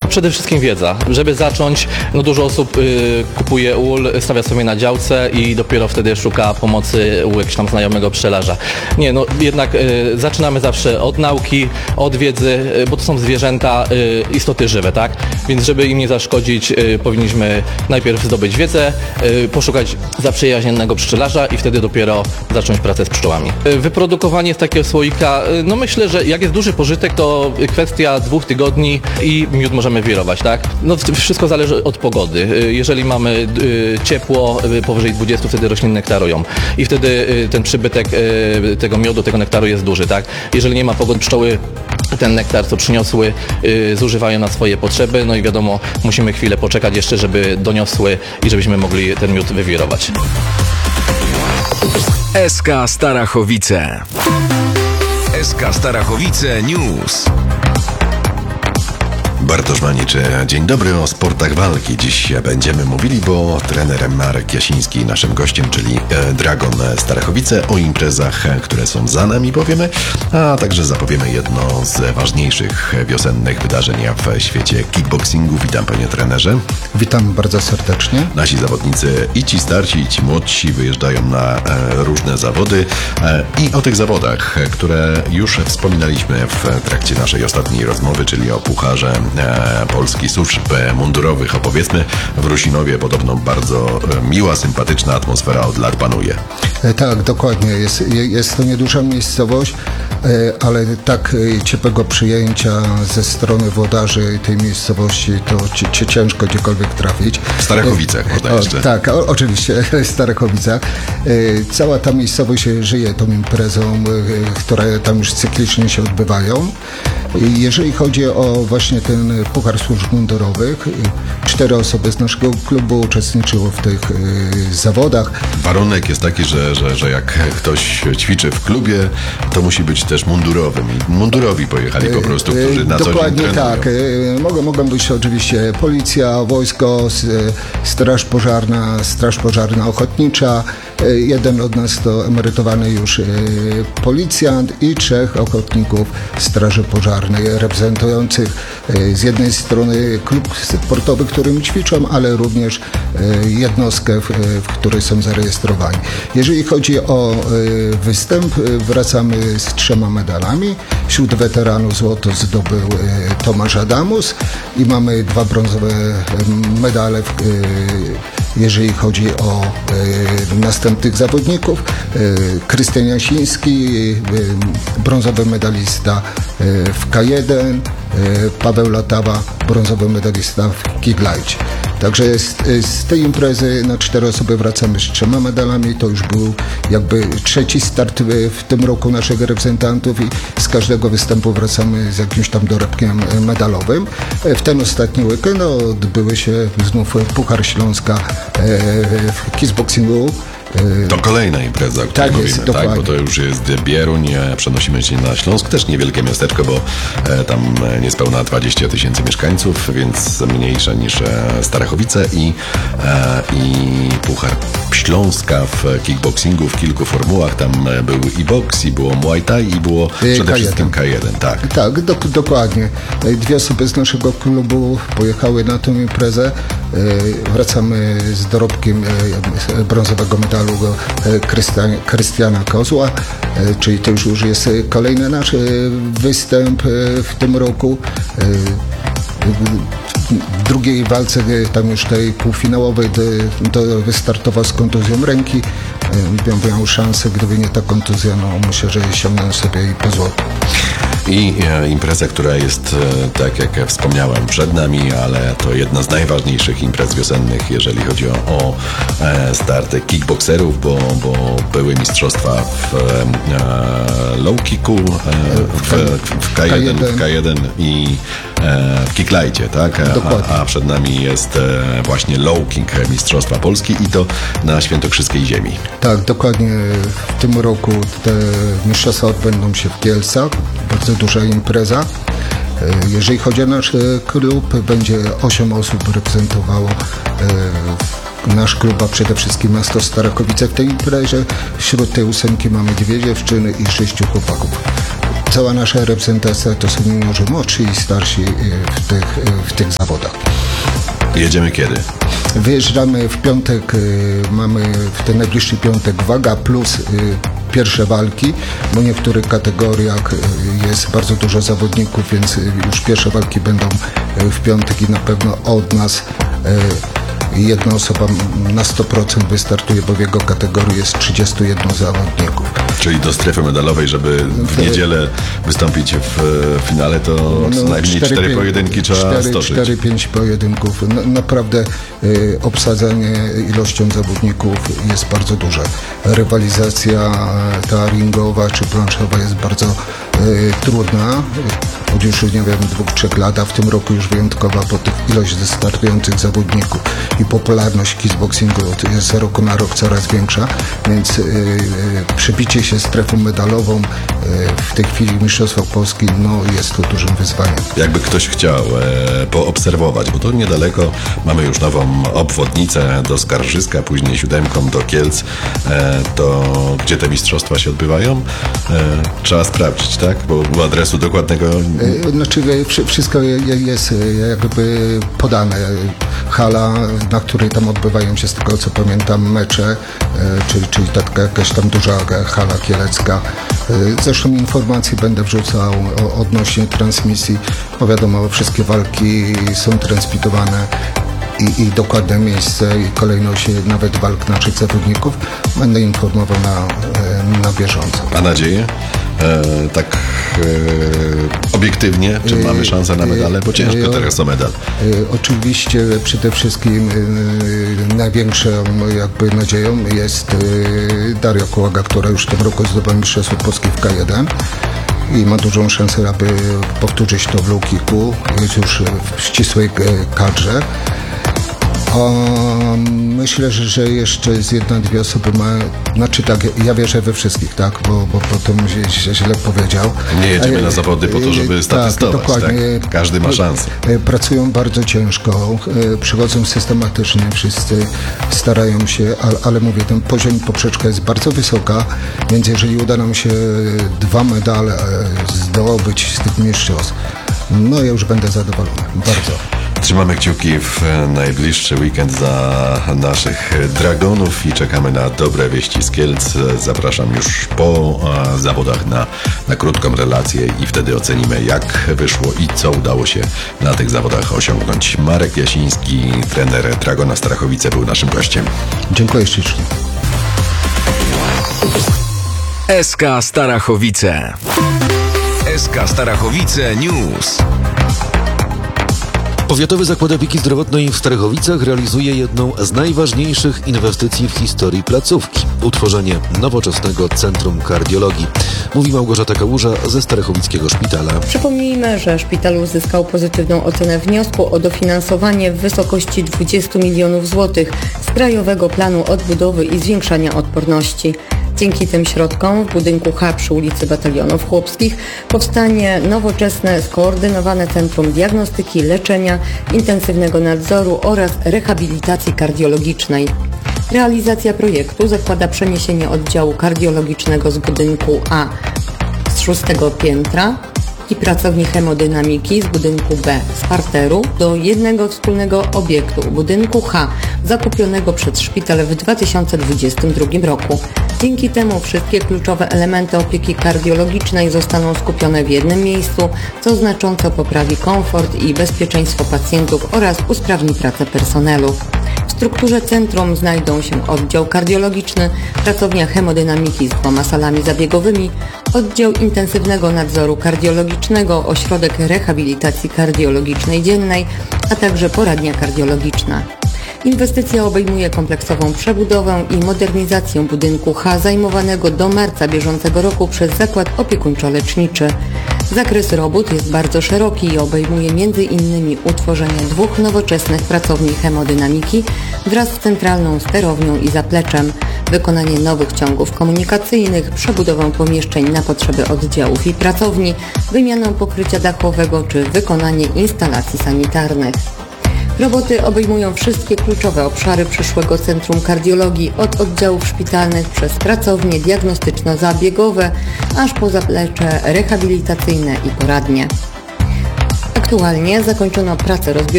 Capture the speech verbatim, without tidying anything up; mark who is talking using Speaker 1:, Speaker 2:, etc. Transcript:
Speaker 1: Przede wszystkim wiedza. Żeby zacząć, no dużo osób y, kupuje ul, stawia sobie na działce i dopiero wtedy szuka pomocy u jakiegoś tam znajomego pszczelarza. Nie, no jednak y, zaczynamy zawsze od nauki, od wiedzy, y, bo to są zwierzęta, y, istoty żywe, tak? Więc żeby im nie zaszkodzić, y, powinniśmy najpierw zdobyć wiedzę, y, poszukać zaprzyjaźnionego pszczelarza i wtedy dopiero zacząć pracę z pszczołami. Y, wyprodukowanie z takiego słoika, y, no myślę, że jak jest duży pożytek, to kwestia dwóch tygodni i miód możemy wirować, tak? No wszystko zależy od pogody. Jeżeli mamy ciepło, powyżej dwudziestu, wtedy rośliny nektarują i wtedy ten przybytek tego miodu, tego nektaru jest duży, tak? Jeżeli nie ma pogody, pszczoły ten nektar, co przyniosły, zużywają na swoje potrzeby, no i wiadomo, musimy chwilę poczekać jeszcze, żeby doniosły i żebyśmy mogli ten miód wywirować.
Speaker 2: S K Starachowice. S K Starachowice News.
Speaker 3: Bartosz Manicz, dzień dobry, o sportach walki. Dziś będziemy mówili, bo trener Marek Jasiński naszym gościem, czyli Dragon Starachowice, o imprezach, które są za nami powiemy, a także zapowiemy jedno z ważniejszych wiosennych wydarzeń w świecie kickboxingu. Witam, panie trenerze.
Speaker 4: Witam bardzo serdecznie.
Speaker 3: Nasi zawodnicy, i ci starsi, i ci młodsi, wyjeżdżają na różne zawody i o tych zawodach, które już wspominaliśmy w trakcie naszej ostatniej rozmowy, czyli o Pucharze Polski Służb Mundurowych. Opowiedzmy, w Rusinowie podobno bardzo miła, sympatyczna atmosfera od lat panuje.
Speaker 4: Tak, dokładnie. Jest, jest to nieduża miejscowość, ale tak ciepłego przyjęcia ze strony włodarzy tej miejscowości to ci, ci ciężko gdziekolwiek trafić.
Speaker 3: W Starachowicach można jeszcze.
Speaker 4: O, tak, o, oczywiście, w Starachowicach. Cała ta miejscowość żyje tą imprezą, które tam już cyklicznie się odbywają. Jeżeli chodzi o właśnie ten Puchar Służb Mundurowych, cztery osoby z naszego klubu uczestniczyło w tych y, zawodach.
Speaker 3: Warunek jest taki, że, że, że jak ktoś ćwiczy w klubie, to musi być też mundurowym. I mundurowi pojechali po prostu, którzy na co dzień
Speaker 4: Dokładnie
Speaker 3: trenują.
Speaker 4: tak. Mogą, mogą być oczywiście policja, wojsko, straż pożarna, straż pożarna ochotnicza. Jeden od nas to emerytowany już policjant i trzech ochotników straży pożarnej, reprezentujących z jednej strony klub sportowy, w którym ćwiczą, ale również jednostkę, w której są zarejestrowani. Jeżeli chodzi o występ, wracamy z trzema medalami. Wśród weteranów złoto zdobył Tomasz Adamus i mamy dwa brązowe medale, jeżeli chodzi o następnych zawodników. Krystian Jasiński, brązowy medalista w K jeden, Paweł Latawa, brązowy medalista w kicklightie. Także z, z tej imprezy na cztery osoby wracamy z trzema medalami. To już był jakby trzeci start w, w tym roku naszych reprezentantów i z każdego występu wracamy z jakimś tam dorobkiem medalowym. W ten ostatni weekend odbyły się znów Puchar Śląska w kickboxingu.
Speaker 3: To kolejna impreza, o której
Speaker 4: Tak
Speaker 3: mówimy,
Speaker 4: jest,
Speaker 3: tak?
Speaker 4: dokładnie.
Speaker 3: Bo to już jest Bieruń, przenosimy się na Śląsk, też niewielkie miasteczko, bo tam niespełna dwadzieścia tysięcy mieszkańców, więc mniejsze niż Starachowice i, i Puchar Śląska w kickboxingu w kilku formułach. Tam był i boks, i było Muay Thai, i było przede
Speaker 4: K jeden.
Speaker 3: wszystkim K jeden, tak.
Speaker 4: Tak, do, dokładnie. Dwie osoby z naszego klubu pojechały na tę imprezę. Wracamy z dorobkiem brązowego medalu Krystiana Kozła, czyli to już jest kolejny nasz występ w tym roku. W drugiej walce, tam już tej półfinałowej, to wystartował z kontuzją ręki. Miał szansę, gdyby nie ta kontuzja, no myślę, że sięgnął sobie i po złoto.
Speaker 3: I e, impreza, która jest, e, tak jak wspomniałem, przed nami, ale to jedna z najważniejszych imprez wiosennych, jeżeli chodzi o, o e, starty kickboxerów, bo, bo były mistrzostwa w e, low kicku, e, w, w, K jeden, w K jeden i e, w kicklightie, tak? A, a przed nami jest e, właśnie low kick mistrzostwa Polski i to na świętokrzyskiej ziemi.
Speaker 4: Tak, dokładnie. W tym roku te mistrzostwa odbędą się w Kielcach. Bardzo duża impreza. Jeżeli chodzi o nasz klub, będzie osiem osób reprezentowało nasz klub, a przede wszystkim miasto Starachowice w tej imprezie. Wśród tej ósemki mamy dwie dziewczyny i sześciu chłopaków. cała nasza reprezentacja to są juniorzy młodsi i starsi w tych, w tych zawodach.
Speaker 3: Jedziemy kiedy?
Speaker 4: Wyjeżdżamy w piątek, y, mamy w ten najbliższy piątek waga plus y, pierwsze walki, bo w niektórych kategoriach y, jest bardzo dużo zawodników, więc y, już pierwsze walki będą y, w piątek i na pewno od nas y, jedna osoba na sto procent wystartuje, bo w jego kategorii jest trzydziestu jeden zawodników.
Speaker 3: Czyli do strefy medalowej, żeby w niedzielę wystąpić w finale, to co najmniej cztery pojedynki trzeba stoczyć.
Speaker 4: cztery pięć pojedynków. No, naprawdę y, obsadzenie ilością zawodników jest bardzo duże. Rywalizacja ta ringowa czy planszowa jest bardzo y, trudna. Od już, nie wiem, dwóch, trzech lat, a w tym roku już wyjątkowa, bo tych ilość startujących zawodników i popularność kickboxingu jest z roku na rok coraz większa, więc yy, przebicie się strefą medalową yy, w tej chwili w Mistrzostwach Polski no, jest to dużym wyzwaniem.
Speaker 3: Jakby ktoś chciał e, poobserwować, bo to niedaleko mamy już nową obwodnicę do Skarżyska, później siódemką do Kielc, e, to gdzie te mistrzostwa się odbywają? E, trzeba sprawdzić, tak? Bo, bo adresu dokładnego...
Speaker 4: Yy, znaczy wszystko jest jakby podane. Hala, na której tam odbywają się, z tego co pamiętam, mecze, czyli, czyli taka jakaś tam duża hala kielecka. Zresztą informacje będę wrzucał odnośnie transmisji, bo wiadomo, wszystkie walki są transmitowane i, i dokładne miejsce i kolejność nawet walk naszych zawodników będę informował na, na bieżąco.
Speaker 3: A nadzieję? E, tak e, obiektywnie, czy mamy szansę na medale? Bo ciężko teraz o medal.
Speaker 4: Oczywiście przede wszystkim największą jakby nadzieją jest Daria Kołaga, która już w tym roku zdobyła Mistrzostwo Polski w K jeden i ma dużą szansę, aby powtórzyć to w low kicku. Jest już w ścisłej kadrze. O, myślę, że, że jeszcze z jedna, dwie osoby ma, znaczy tak, ja wierzę we wszystkich, tak, bo, bo potem się źle powiedział.
Speaker 3: Nie jedziemy na zawody po to, żeby statystować,
Speaker 4: tak, dokładnie.
Speaker 3: Tak? Każdy ma szansę.
Speaker 4: Pracują bardzo ciężko, przychodzą systematycznie, wszyscy starają się, ale, ale mówię, ten poziom poprzeczka jest bardzo wysoka, więc jeżeli uda nam się dwa medale zdobyć z tych mistrzostw, no ja już będę zadowolony, bardzo.
Speaker 3: Trzymamy kciuki w najbliższy weekend za naszych Dragonów i czekamy na dobre wieści z Kielc. Zapraszam już po zawodach na, na krótką relację i wtedy ocenimy, jak wyszło i co udało się na tych zawodach osiągnąć. Marek Jasiński, trener Dragona Starachowice, był naszym gościem.
Speaker 4: Dziękuję ślicznie.
Speaker 2: S K Starachowice. S K Starachowice News.
Speaker 5: Powiatowy Zakład Opieki Zdrowotnej w Starachowicach realizuje jedną z najważniejszych inwestycji w historii placówki – utworzenie nowoczesnego Centrum Kardiologii. Mówi Małgorzata Kałuża ze Starachowickiego Szpitala.
Speaker 6: Przypomnijmy, że szpital uzyskał pozytywną ocenę wniosku o dofinansowanie w wysokości dwadzieścia milionów złotych z Krajowego Planu Odbudowy i Zwiększania Odporności. Dzięki tym środkom w budynku H przy ulicy Batalionów Chłopskich powstanie nowoczesne, skoordynowane Centrum Diagnostyki, Leczenia, Intensywnego Nadzoru oraz Rehabilitacji Kardiologicznej. Realizacja projektu zakłada przeniesienie oddziału kardiologicznego z budynku A z szóstego piętra i pracowni hemodynamiki z budynku B z parteru do jednego wspólnego obiektu, budynku H, zakupionego przez szpital w dwa tysiące dwudziestym drugim roku. Dzięki temu wszystkie kluczowe elementy opieki kardiologicznej zostaną skupione w jednym miejscu, co znacząco poprawi komfort i bezpieczeństwo pacjentów oraz usprawni pracę personelu. W strukturze centrum znajdą się oddział kardiologiczny, pracownia hemodynamiki z dwoma salami zabiegowymi, oddział intensywnego nadzoru kardiologicznego, ośrodek rehabilitacji kardiologicznej dziennej, a także poradnia kardiologiczna. Inwestycja obejmuje kompleksową przebudowę i modernizację budynku H zajmowanego do marca bieżącego roku przez Zakład Opiekuńczo-Leczniczy. Zakres robót jest bardzo szeroki i obejmuje między innymi utworzenie dwóch nowoczesnych pracowni hemodynamiki wraz z centralną sterownią i zapleczem, wykonanie nowych ciągów komunikacyjnych, przebudowę pomieszczeń na potrzeby oddziałów i pracowni, wymianę pokrycia dachowego czy wykonanie instalacji sanitarnych. Roboty obejmują wszystkie kluczowe obszary przyszłego Centrum Kardiologii, od oddziałów szpitalnych przez pracownie diagnostyczno-zabiegowe, aż po zaplecze rehabilitacyjne i poradnie. Aktualnie zakończono pracę rozbiorczą